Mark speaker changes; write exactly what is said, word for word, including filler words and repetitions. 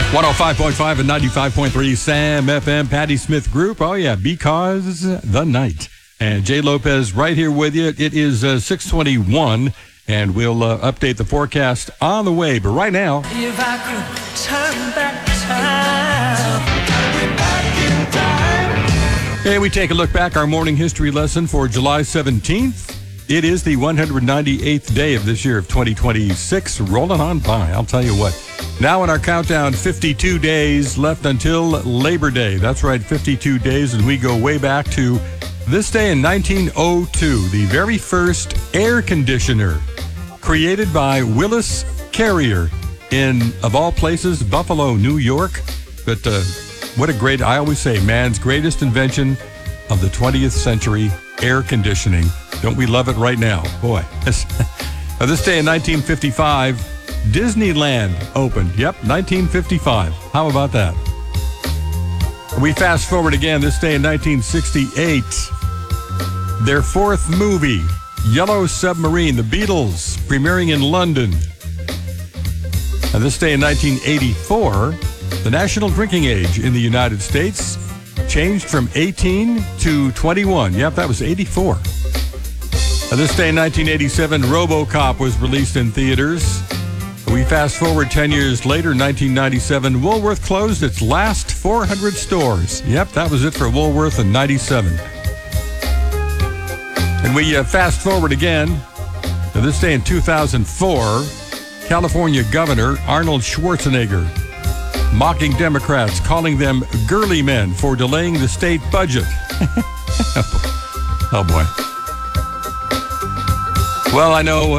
Speaker 1: one oh five point five and ninety-five point three Sam F M, Patti Smith Group. Oh, yeah, because the night. And Jay Lopez right here with you. It is uh, six twenty-one, and we'll uh, update the forecast on the way. But right now...
Speaker 2: If I could turn back time, back in time.
Speaker 1: Hey, we take a look back, our morning history lesson for July seventeenth. It is the one hundred ninety-eighth day of this year of twenty twenty-six. Rolling on by, I'll tell you what. Now in our countdown, fifty-two days left until Labor Day. That's right, fifty-two days, and we go way back to this day in nineteen oh two, the very first air conditioner created by Willis Carrier in, of all places, Buffalo, New York. But uh, what a great, I always say, man's greatest invention of the twentieth century, air conditioning. Don't we love it right now? Boy. Now, this day in nineteen fifty-five, Disneyland opened. Yep, nineteen fifty-five. How about that? We fast forward again, this day in nineteen sixty-eight. Their fourth movie, Yellow Submarine, The Beatles, premiering in London. And this day in nineteen eighty-four, the national drinking age in the United States changed from eighteen to twenty-one. Yep, that was eighty-four. And this day in nineteen eighty-seven, RoboCop was released in theaters. We fast forward ten years later, nineteen ninety-seven, Woolworth closed its last four hundred stores. Yep, that was it for Woolworth in ninety-seven. And we uh, fast forward again to this day in two thousand four, California Governor Arnold Schwarzenegger mocking Democrats, calling them girly men for delaying the state budget. Oh boy. Well, I know